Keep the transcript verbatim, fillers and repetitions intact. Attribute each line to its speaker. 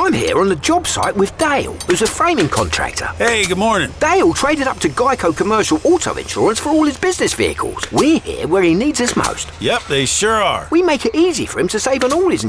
Speaker 1: I'm here on the job site with Dale, who's a framing contractor.
Speaker 2: Hey, good morning.
Speaker 1: Dale traded up to Geico Commercial Auto Insurance for all his business vehicles. We're here where he needs us most.
Speaker 2: Yep, they sure are.
Speaker 1: We make it easy for him to save on all his